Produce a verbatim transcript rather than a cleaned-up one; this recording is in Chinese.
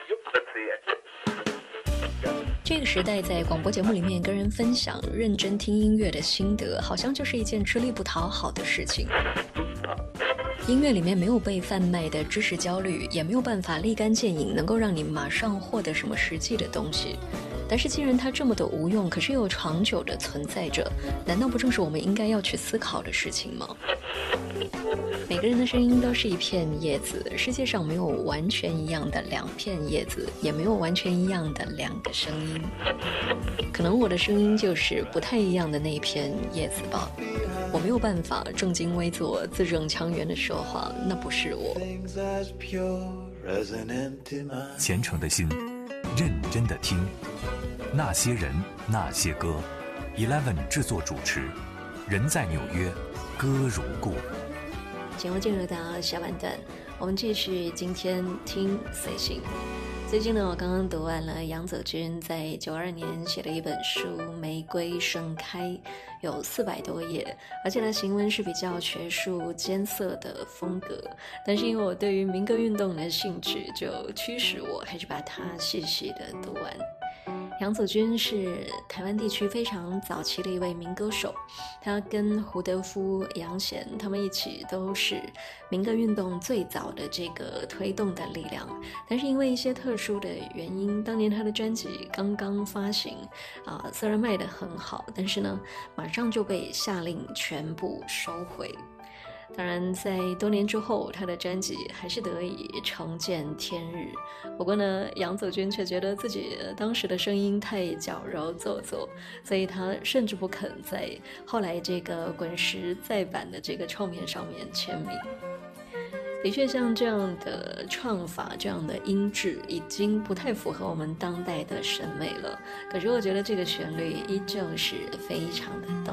这个时代在广播节目里面跟人分享认真听音乐的心得，好像就是一件吃力不讨好的事情。音乐里面没有被贩卖的知识焦虑，也没有办法立竿见影能够让你马上获得什么实际的东西。但是既然它这么的无用，可是又长久的存在着，难道不正是我们应该要去思考的事情吗？每个人的声音都是一片叶子，世界上没有完全一样的两片叶子，也没有完全一样的两个声音。可能我的声音就是不太一样的那一片叶子吧。我没有办法正襟危坐、字正腔圆的说话，那不是我。 虔诚的心，认真的听，那些人，那些歌。Eleven 制作主持，人在纽约，歌如故。 节目进入到下半段，我们继续今天听随行。最近呢，我刚刚读完了杨泽君在九二年写的一本书《玫瑰盛开》，有四百多页，而且呢，行文是比较学术艰涩的风格。但是因为我对于民歌运动的兴趣，就驱使我还是把它细细的读完。杨祖君是台湾地区非常早期的一位民歌手，他跟胡德夫、杨贤他们一起都是民歌运动最早的这个推动的力量。但是因为一些特殊的原因，当年他的专辑刚刚发行啊、呃，虽然卖得很好，但是呢，马上就被下令全部收回。当然在多年之后，他的专辑还是得以重见天日。不过呢，杨祖君却觉得自己当时的声音太矫揉做作，所以他甚至不肯在后来这个滚石再版的这个唱片上面签名。的确，像这样的唱法，这样的音质已经不太符合我们当代的审美了。可是我觉得这个旋律依旧是非常的动